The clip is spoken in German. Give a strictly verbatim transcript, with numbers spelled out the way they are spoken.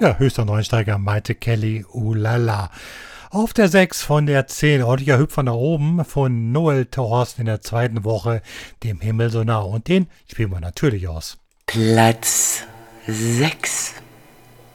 Ja, höchster Neunsteiger Maite Kelly, Ulala. Auf der sechs von der zehn, ordentlicher Hüpfer nach oben von Noel Thorst in der zweiten Woche, dem Himmel so nah. Und den spielen wir natürlich aus. Platz sechs.